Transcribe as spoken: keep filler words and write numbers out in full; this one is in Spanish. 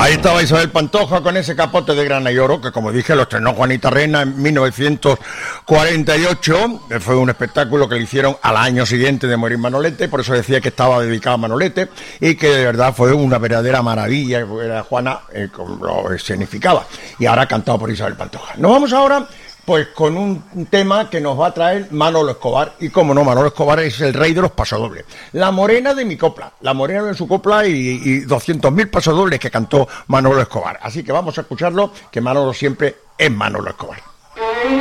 Ahí estaba Isabel Pantoja con ese capote de grana y oro, que como dije lo estrenó Juanita Reina en mil novecientos cuarenta y ocho. Fue un espectáculo que le hicieron al año siguiente de morir Manolete, por eso decía que estaba dedicado a Manolete, y que de verdad fue una verdadera maravilla, era Juana eh, como lo escenificaba, y ahora cantado por Isabel Pantoja. Nos vamos ahora pues con un tema que nos va a traer Manolo Escobar, y como no, Manolo Escobar es el rey de los pasodobles. La morena de mi copla, la morena de su copla y, y doscientos mil pasodobles que cantó Manolo Escobar. Así que vamos a escucharlo, que Manolo siempre es Manolo Escobar.